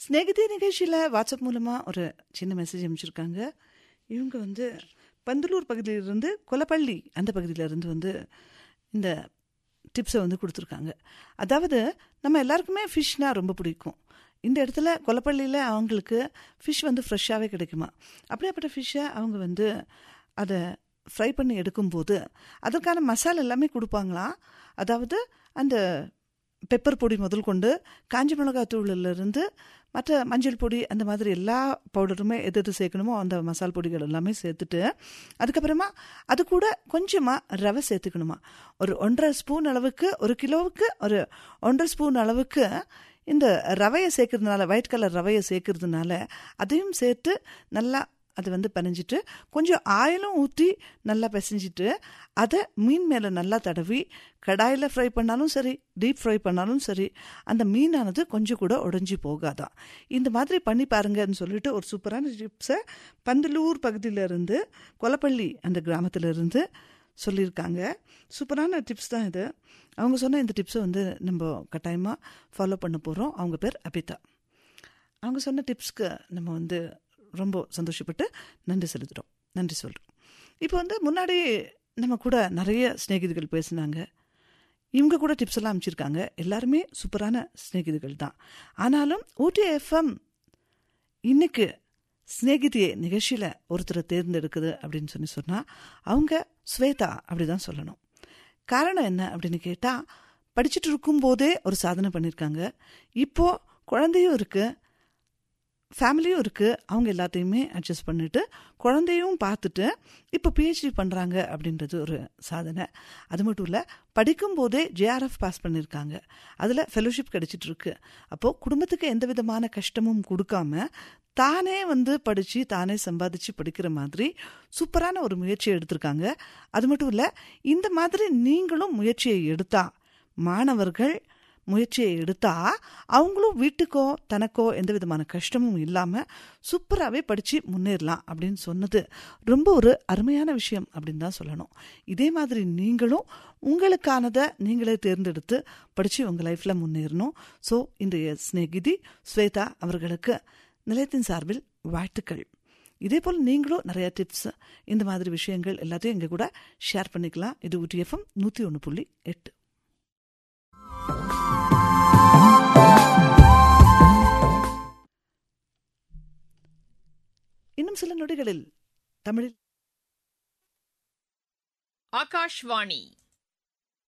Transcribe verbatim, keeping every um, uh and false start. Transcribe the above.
ஸ்நேகிதி நிகழ்ச்சியில் வாட்ஸ்அப் மூலமாக ஒரு சின்ன மெசேஜ் அனுப்பிச்சிருக்காங்க. இவங்க வந்து பந்தலூர் பகுதியிலிருந்து கொலப்பள்ளி அந்த பகுதியிலேருந்து வந்து இந்த டிப்ஸை வந்து கொடுத்துருக்காங்க. அதாவது நம்ம எல்லாருக்குமே ஃபிஷ்னால் ரொம்ப பிடிக்கும். இந்த இடத்துல கொலப்பள்ளியில் அவங்களுக்கு ஃபிஷ் வந்து ஃப்ரெஷ்ஷாகவே கிடைக்குமா. அப்படியேப்பட்ட ஃபிஷ்ஷை அவங்க வந்து அதை ஃப்ரை பண்ணி எடுக்கும்போது அதற்கான மசாலா எல்லாமே கொடுப்பாங்களாம். அதாவது அந்த பெப்பர் பொடி முதல் கொண்டு காஞ்சி மிளகாத்தூளிலிருந்து மற்ற மஞ்சள் பொடி அந்த மாதிரி எல்லா பவுடருமே எது எது சேர்க்கணுமோ அந்த மசால் பொடிகள் எல்லாமே சேர்த்துட்டு அதுக்கப்புறமா அது கூட கொஞ்சமாக ரவை சேர்த்துக்கணுமா. ஒரு ஒன்றரை ஸ்பூன் அளவுக்கு, ஒரு கிலோவுக்கு ஒரு ஒன்றரை ஸ்பூன் அளவுக்கு இந்த ரவையை சேர்க்கறதுனால, ஒயிட் கலர் ரவையை சேர்க்கறதுனால அதையும் சேர்த்து நல்லா அதை வந்து பிணைஞ்சிட்டு கொஞ்சம் ஆயிலும் ஊற்றி நல்லா பிசைஞ்சிட்டு அதை மீன் மேலே நல்லா தடவி கடாயில் ஃப்ரை பண்ணாலும் சரி, டீப் ஃப்ரை பண்ணாலும் சரி, அந்த மீனானது கொஞ்சம் கூட உடைஞ்சி போகாதான். இந்த மாதிரி பண்ணி பாருங்கன்னு சொல்லிட்டு ஒரு சூப்பரான டிப்ஸை பந்தலூர் பகுதியிலேருந்து, கொலப்பள்ளி அந்த கிராமத்திலேருந்து சொல்லியிருக்காங்க. சூப்பரான டிப்ஸ் தான் இது. அவங்க சொன்ன இந்த டிப்ஸை வந்து நம்ம கட்டாயமாக ஃபாலோ பண்ண போகிறோம். அவங்க பேர் அபிதா. அவங்க சொன்ன டிப்ஸ்க்கு நம்ம வந்து ரொம்ப சந்தோஷப்பட்டு நன்றி செலுத்துகிறோம், நன்றி சொல்கிறோம். இப்போ வந்து முன்னாடி நம்ம கூட நிறைய ஸ்நேகிதிகள் பேசினாங்க. இவங்க கூட டிப்ஸ் எல்லாம் அமைச்சிருக்காங்க. எல்லாருமே சூப்பரான ஸ்நேகிதிகள் தான். ஆனாலும் ஊட்டி எஃப்எம் இன்னைக்கு ஸ்நேகிதியை நிகழ்ச்சியில் ஒருத்தரை தேர்ந்தெடுக்குது அப்படின்னு சொல்லி சொன்னால் அவங்க ஸ்வேதா அப்படி தான் சொல்லணும். காரணம் என்ன அப்படின்னு கேட்டால், படிச்சுட்டு இருக்கும்போதே ஒரு சாதனை பண்ணியிருக்காங்க. இப்போது குழந்தையும் இருக்குது, ஃபேமிலியும் இருக்குது. அவங்க எல்லாத்தையுமே அட்ஜஸ்ட் பண்ணிவிட்டு குழந்தையும் பார்த்துட்டு இப்போ பிஹெச்டி பண்ணுறாங்க அப்படின்றது ஒரு சாதனை. அது மட்டும் இல்லை, படிக்கும்போதே ஜேஆர்எஃப் பாஸ் பண்ணியிருக்காங்க. அதில் ஃபெலோஷிப் கிடைச்சிட்ருக்கு. அப்போது குடும்பத்துக்கு எந்த விதமான கஷ்டமும் கொடுக்காம தானே வந்து படித்து தானே சம்பாதிச்சு படிக்கிற மாதிரி சூப்பரான ஒரு முயற்சியை எடுத்திருக்காங்க. அது மட்டும் இல்லை, இந்த மாதிரி நீங்களும் முயற்சியை எடுத்தா, மாணவர்கள் முயற்சியை எடுத்தா அவங்களும் வீட்டுக்கோ தனக்கோ எந்த விதமான கஷ்டமும் இல்லாமல் சூப்பராகவே படித்து முன்னேறலாம் அப்படின்னு சொன்னது ரொம்ப ஒரு அருமையான விஷயம் அப்படின்னு தான் சொல்லணும். இதே மாதிரி நீங்களும் உங்களுக்கானதை நீங்களே தேர்ந்தெடுத்து படித்து உங்கள் லைஃப்பில் முன்னேறணும். ஸோ இன்றைய ஸ்நேகிதி ஸ்வேதா அவர்களுக்கு நிலையத்தின் சார்பில் வாழ்த்துக்கள். இதே போல் நீங்களும் நிறைய டிப்ஸ், இந்த மாதிரி விஷயங்கள் எல்லாத்தையும் எங்கள் கூட ஷேர் பண்ணிக்கலாம். இது ஊட்டி எஃப்எம் நூற்றி ஒன்று புள்ளி எட்டு. இன்னும் சில நொடிகளில் தமிழில் ஆகாஷ்வாணி